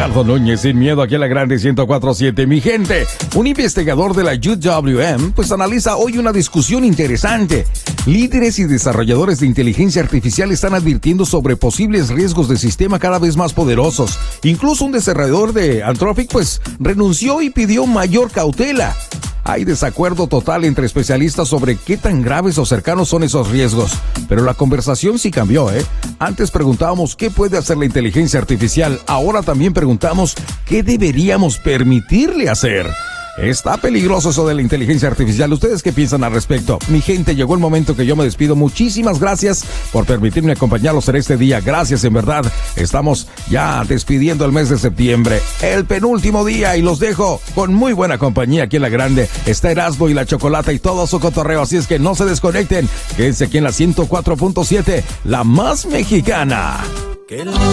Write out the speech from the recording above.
Gerardo Núñez, sin miedo, aquí en la Grande 104.7. Mi gente, un investigador de la UWM pues analiza hoy una discusión interesante. Líderes y desarrolladores de inteligencia artificial están advirtiendo sobre posibles riesgos de sistema cada vez más poderosos. Incluso un desarrollador de Anthropic pues renunció y pidió mayor cautela. Hay desacuerdo total entre especialistas sobre qué tan graves o cercanos son esos riesgos. Pero la conversación sí cambió, ¿eh? Antes preguntábamos qué puede hacer la inteligencia artificial. Ahora también preguntamos qué deberíamos permitirle hacer. Está peligroso eso de la inteligencia artificial. ¿Ustedes qué piensan al respecto? Mi gente, llegó el momento que yo me despido. Muchísimas gracias por permitirme acompañarlos en este día. Gracias, en verdad. Estamos ya despidiendo el mes de septiembre, el penúltimo día, y los dejo con muy buena compañía aquí en La Grande. Está Erasmo y la Chocolata y todo su cotorreo. Así es que no se desconecten. Quédense aquí en la 104.7, la más mexicana.